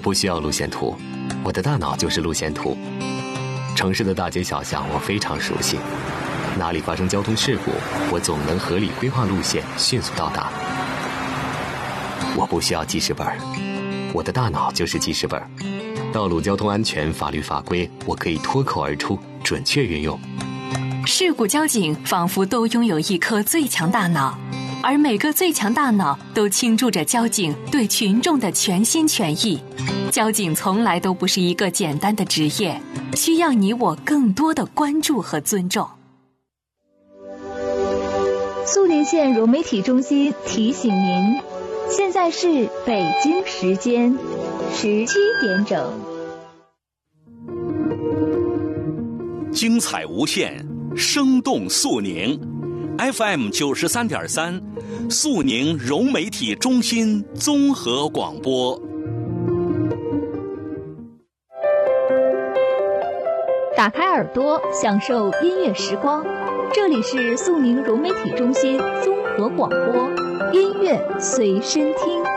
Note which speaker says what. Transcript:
Speaker 1: 不需要路线图，我的大脑就是路线图。城市的大街小巷我非常熟悉，哪里发生交通事故，我总能合理规划路线，迅速到达。我不需要记事本，我的大脑就是记事本。道路交通安全法律法规，我可以脱口而出，准确运用。
Speaker 2: 事故交警仿佛都拥有一颗最强大脑，而每个最强大脑都倾注着交警对群众的全心全意。交警从来都不是一个简单的职业，需要你我更多的关注和尊重。
Speaker 3: 苏宁县融媒体中心提醒您，现在是北京时间17点整。
Speaker 4: 精彩无限，生动肃宁。FM 93.3，肃宁融媒体中心综合广播。
Speaker 3: 打开耳朵，享受音乐时光。这里是肃宁融媒体中心综合广播，音乐随身听。